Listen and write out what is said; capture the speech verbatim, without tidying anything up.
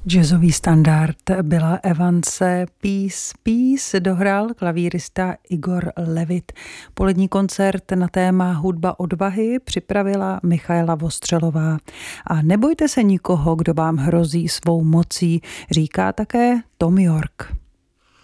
Jazzový standard byla Evance Peace Peace dohrál klavírista Igor Levit. Polední koncert na téma Hudba odvahy připravila Michaela Vostřelová. A nebojte se nikoho, kdo vám hrozí svou mocí, říká také Tom York.